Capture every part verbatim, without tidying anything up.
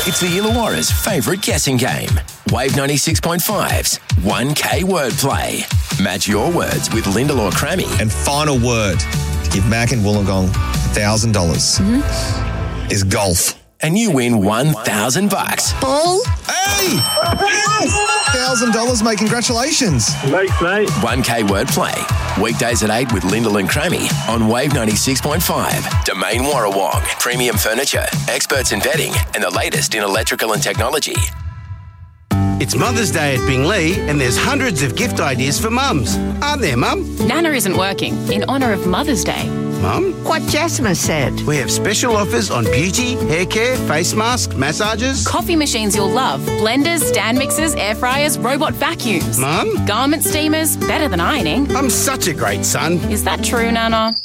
It's the Illawarra's favourite guessing game. Wave ninety-six point five's one K wordplay. Match your words with Lyndall or Crammy. And final word to give Mac and Wollongong one thousand dollars mm-hmm. is golf. And you win one thousand bucks. Ball. Hey! one thousand dollars, mate. Congratulations. Thanks, mate. one K wordplay. Weekdays at eight with Lyndall and Crammy on Wave ninety-six point five. Domain Warrawong. Premium furniture, experts in bedding, and the latest in electrical and technology. It's Mother's Day at Binglee, and there's hundreds of gift ideas for mums. Aren't there, Mum? Nana isn't working in honour of Mother's Day. Mum? What Jasmine said. We have special offers on beauty, hair care, face masks, massages. Coffee machines you'll love. Blenders, stand mixers, air fryers, robot vacuums. Mum? Garment steamers, better than ironing. I'm such a great son. Is that true, Nana?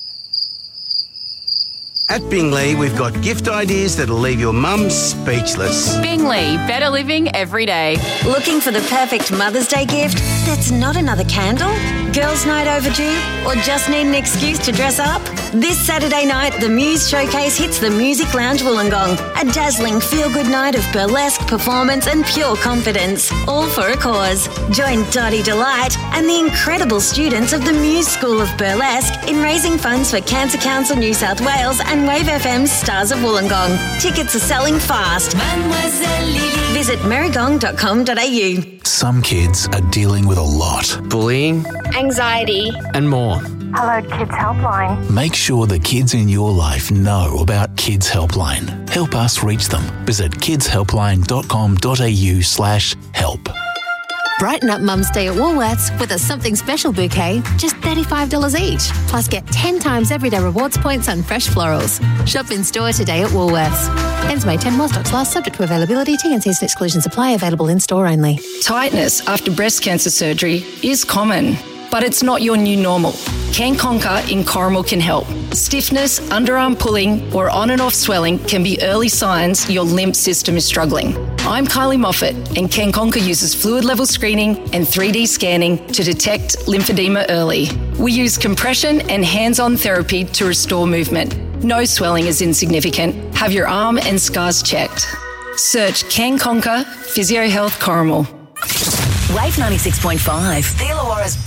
At Binglee, we've got gift ideas that'll leave your mum speechless. Binglee, better living every day. Looking for the perfect Mother's Day gift that's not another candle? Girls' night overdue? Or just need an excuse to dress up? This Saturday night, the Muse Showcase hits the Music Lounge Wollongong. A dazzling feel-good night of burlesque performance and pure confidence. All for a cause. Join Dottie Delight and the incredible students of the Muse School of Burlesque in raising funds for Cancer Council New South Wales and Wave F M's Stars of Wollongong. Tickets are selling fast. Visit merrygong dot com dot a u. Some kids are dealing with a lot. Bullying, anxiety, and more. Hello Kids Helpline. Make sure the kids in your life know about Kids Helpline. Help us reach them. Visit kids helpline dot com dot a u slash help. Brighten up Mum's Day at Woolworths with a something special bouquet, just thirty-five dollars each. Plus get ten times everyday rewards points on fresh florals. Shop in store today at Woolworths. Ends May tenth while stocks last, subject to availability. T N Cs and exclusions apply. Available in store only. Tightness after breast cancer surgery is common, but it's not your new normal. Can Conquer in Corrimal can help. Stiffness, underarm pulling, or on and off swelling can be early signs your lymph system is struggling. I'm Kylie Moffat, and Can Conquer uses fluid level screening and three D scanning to detect lymphedema early. We use compression and hands-on therapy to restore movement. No swelling is insignificant. Have your arm and scars checked. Search Can Conquer Physio Health Corrimal. Wave ninety-six point five, the Illawarra's